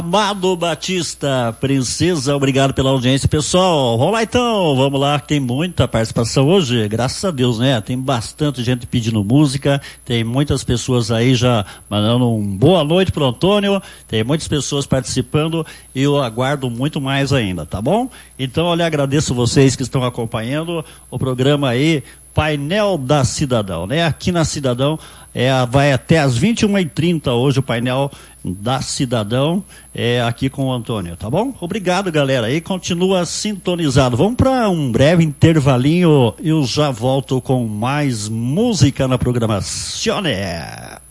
Amado Batista, Princesa, obrigado pela audiência, pessoal. Vamos lá então, vamos lá, tem muita participação hoje, graças a Deus, né? Tem bastante gente pedindo música, tem muitas pessoas aí já mandando um boa noite pro Antônio, tem muitas pessoas participando e eu aguardo muito mais ainda, tá bom? Então, olha, agradeço vocês que estão acompanhando o programa aí, Painel da Cidadão, né? Aqui na Cidadão, vai até às 21h30 hoje o painel da Cidadão, aqui com o Antônio, tá bom? Obrigado, galera, aí continua sintonizado. Vamos para um breve intervalinho e eu já volto com mais música na programação.